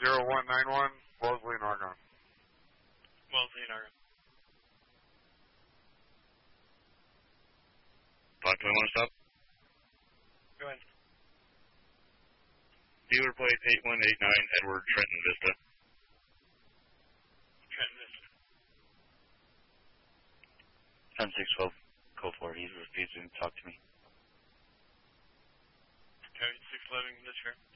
0191, Wellesley and Argonne. Wellesley and Argonne. 521, stop. Go ahead. Dealer plate 8189, Edward, Trenton Vista. Trenton Vista. 10-612, code 4, he's refusing to talk to me. Code 611, dispatcher.